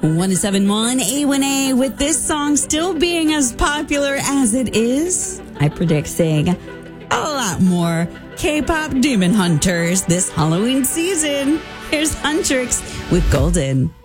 107.1 A1A, with this song still being as popular as it is, I predict seeing a lot more K-pop demon hunters this Halloween season. Here's Huntrix with Golden.